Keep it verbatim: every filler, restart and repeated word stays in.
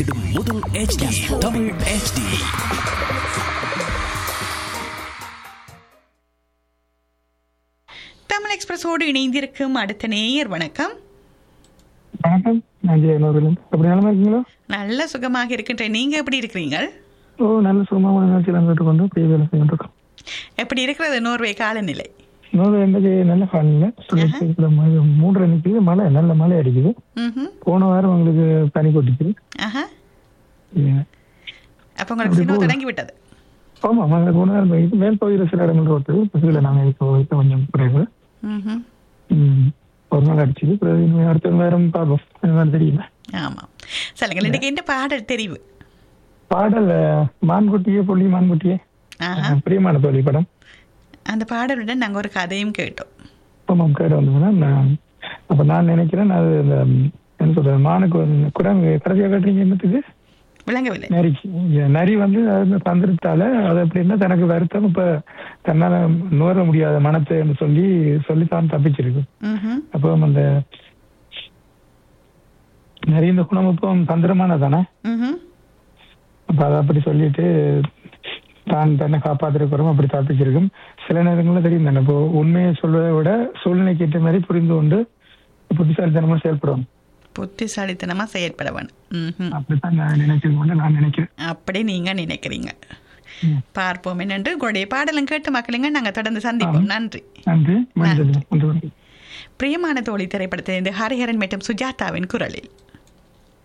வெளியிடும் முதல் H D Tamil H D. Tamil எக்ஸ்பிரஸோடு இணைந்திருக்கும் அடுத்த நேயர் வணக்கம். வணக்கம், நான் ஜெயனூரிலிருந்து. எப்படி நலமா இருக்கீங்களா? நல்ல சுகமாக இருக்கின்றேன். நீங்க எப்படி இருக்கிறீங்க? ஓ, நல்ல சுகமாக நிகழ்ச்சியெல்லாம் கேட்டுக்கொண்டு அப்படியே வேலை செய்துட்டு இருக்கோம். எப்படி இருக்கிறது நோர்வே காலநிலை? நோர்வே எங்களுக்கு நல்ல காலநிலை. மூன்று நிற்குது, மழை நல்ல மழை அடிக்குது. போன வாரம் உங்களுக்கு பனி கொட்டிக்குது. அப்ப உங்களுக்கு சின்ன தொடங்கி விட்டது? ஆமா, எங்களுக்கு போன வாரம் மேல் பகுதியில் சில இடங்கள் ரோட்டு பகுதியில் நாங்கள் இப்போ கொஞ்சம் குறைவு ஒரு நாள் அடிச்சுது. அடுத்த நேரம் பார்ப்போம், தெரியல. ஆமா, சொல்லுங்க, இன்னைக்கு என்ன பாடல் தெரிவு? பாடல் மான்குட்டியே பொல்லி மான்குட்டியே, பிரியமான தோழி படம். அந்த பாடலுடன் நாங்க ஒரு கதையும் கேட்டோம். ஆமாம், கேட்டு வந்தோம்னா அப்ப நான் நினைக்கிறேன் அது இந்த என்ன சொல்றது, மானுக்கு குரங்கு கடைசியா கேட்டீங்க என்னத்துக்கு விளங்கவில்லை. நரிக்கு நரி வந்து தந்திரத்தால அது எப்படின்னா தனக்கு வருத்தம் இப்ப தன்னால நுகர முடியாத மனத்தை சொல்லி சொல்லி தான் தப்பிச்சிருக்கு. அப்போ அந்த நிறைய இந்த குணம் இப்போ தந்திரமானதானே, அப்ப அதை அப்படி சொல்லிட்டு தான் தன்னை காப்பாத்திருக்கிறோம் அப்படி தப்பிச்சிருக்கும். சில நேரங்கள்ல தெரியும் தானே, இப்போ உண்மையை சொல்வதை விட சூழ்நிலைக்கு ஏற்ற மாதிரி புரிந்து கொண்டு புத்திசாலித்தனமா செயல்படும். புத்திசாலித்தனமா செயற்பட வேணும். அப்படித்தான் நான் நினைச்சு நான் நினைக்கிறேன். அப்படி நீங்க நினைக்கிறீங்க. பார்ப்போம் என்னென்று உங்களுடைய பாடலும் கேட்டு மக்களுங்க நாங்க தொடர்ந்து சந்திப்போம். நன்றி. நன்றி. பிரியமான தோழி திரைப்படத்திலிருந்து ஹரிஹரன் மற்றும் சுஜாதாவின் குரலில்